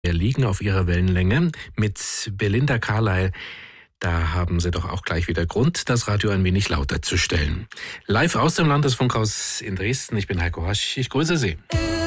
liegen auf ihrer Wellenlänge mit Belinda Carlisle. Da haben Sie doch auch gleich wieder Grund, das Radio ein wenig lauter zu stellen. Live aus dem Landesfunkhaus in Dresden. Ich bin Heiko Rasch. Ich grüße Sie.